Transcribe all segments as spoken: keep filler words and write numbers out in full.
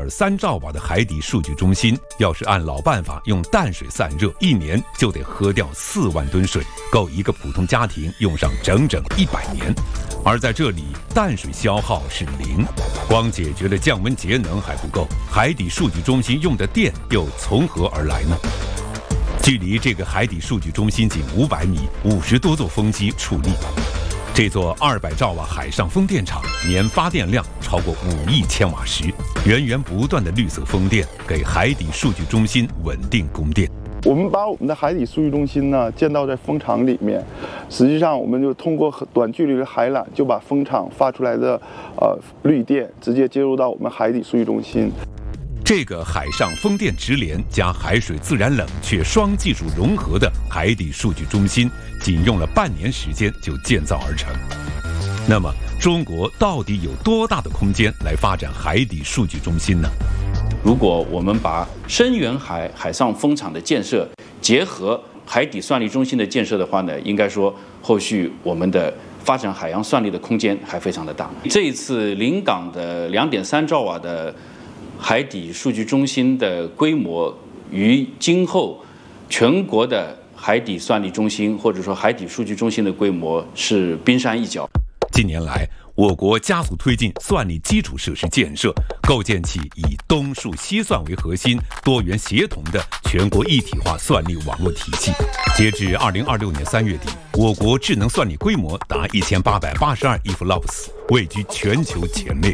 点三兆瓦的海底数据中心，要是按老办法用淡水散热，一年就得喝掉四万吨水，够一个普通家庭用上整整一百年。而在这里，淡水消耗是零，光解决了降温节能还不够，海底数据中心用的电又从何而来呢？距离这个海底数据中心仅五百米，五十多座风机矗立。这座二百兆瓦海上风电场年发电量超过五亿千瓦时，源源不断的绿色风电给海底数据中心稳定供电。 我们把我们的海底数据中心呢建到在风场里面，实际上我们就通过短距离的海缆，就把风场发出来的呃绿电直接接入到我们海底数据中心。 这个海上风电直连加海水自然冷却双技术融合的海底数据中心，仅用了半年时间就建造而成。那么，中国到底有多大的空间来发展海底数据中心呢？ 如果我们把深远海海上风场的建设结合海底算力中心的建设的话呢，应该说后续我们的发展海洋算力的空间还非常的大。这一次临港的两点三兆瓦的海底数据中心的规模，与今后全国的海底算力中心或者说海底数据中心的规模是冰山一角。 近年来，我国加速推进算力基础设施建设，构建起以东数西算为核心、多元协同的全国一体化算力网络体系。截至二零二六年三月底，我国智能算力规模达一千八百八十二亿 F L O P S， 位居全球前列。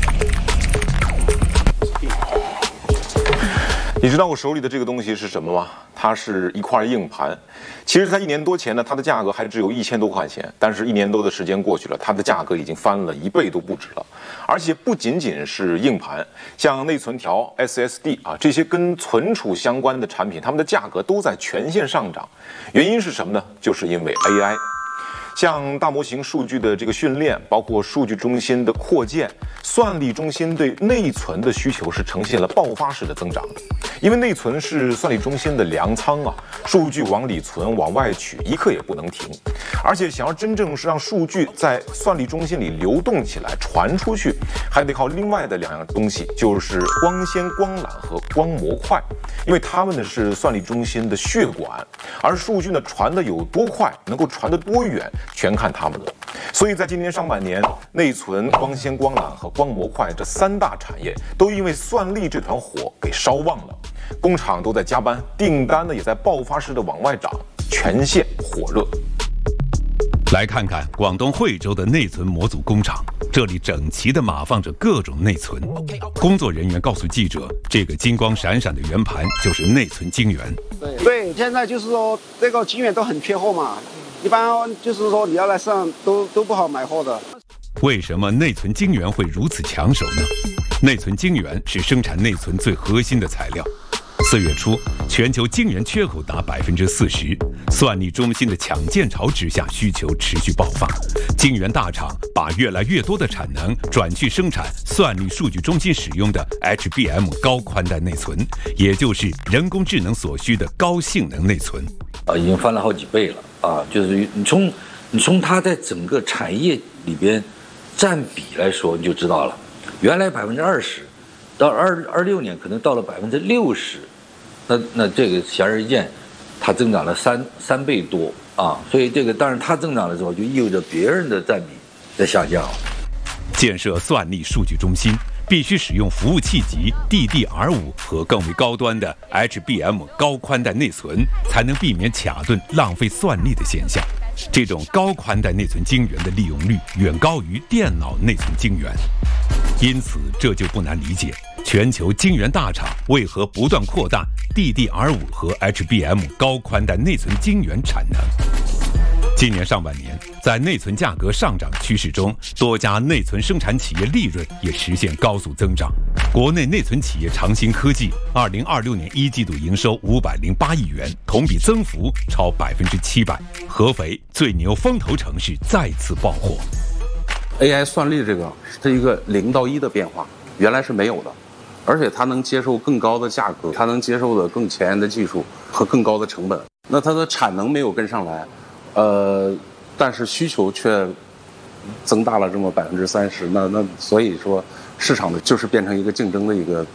你知道我手里的这个东西是什么吗？它是一块硬盘。其实它一年多前呢，它的价格还只有一千多块钱，但是一年多的时间过去了，它的价格已经翻了一倍都不止了。而且不仅仅是硬盘，像内存条、S S D 啊这些跟存储相关的产品，它们的价格都在全线上涨。原因是什么呢？就是因为 A I。像大模型数据的这个训练，包括数据中心的扩建，算力中心对内存的需求是呈现了爆发式的增长的。因为内存是算力中心的粮仓啊，数据往里存、往外取，一刻也不能停。而且想要真正是让数据在算力中心里流动起来、传出去，还得靠另外的两样东西，就是光纤光缆和光模块。因为它们呢是算力中心的血管，而数据呢传的有多快，能够传得多远，全看它们了。所以在今年上半年，内存、光纤光缆和光模块这三大产业都因为算力这团火给烧旺了，工厂都在加班，订单呢也在爆发式的往外涨，全线火热。 来看看广东惠州的内存模组工厂，这里整齐地码放着各种内存。工作人员告诉记者，这个金光闪闪的圆盘就是内存晶圆。 对，现在就是说这个晶圆都很缺货嘛，一般就是说你要来上都都不好买货的。 为什么内存晶圆会如此抢手呢？内存晶圆是生产内存最核心的材料。四月初，全球晶圆缺口达百分之四十，算力中心的抢建潮之下，需求持续爆发。晶圆大厂把越来越多的产能转去生产算力数据中心使用的 H B M 高宽带内存，也就是人工智能所需的高性能内存。 啊，已经翻了好几倍了啊！就是你从你从它在整个产业里边占比来说，你就知道了，原来百分之二十。到二二六年可能到了百分之六十，那那这个显而易见，它增长了三三倍多啊！所以这个当然它增长的时候，就意味着别人的占比在下降。 建设算力数据中心必须使用服务器级 D D R 五 和更为高端的 H B M 高宽带内存，才能避免卡顿浪费算力的现象。这种高宽带内存晶圆的利用率远高于电脑内存晶圆，因此这就不难理解全球晶圆大厂为何不断扩大 D D R 五 和 H B M 高宽带内存晶圆产能。今年上半年，在内存价格上涨趋势中，多家内存生产企业利润也实现高速增长。国内内存企业长兴科技二零二六年一季度营收五百零八亿元，同比增幅超百分之七百。合肥最牛风投城市再次爆火。 A I 算力这个是一个零到一的变化，原来是没有的，而且它能接受更高的价格，它能接受的更前沿的技术和更高的成本。那它的产能没有跟上来，呃，但是需求却增大了这么百分之三十，那那所以说市场的就是变成一个竞争的一个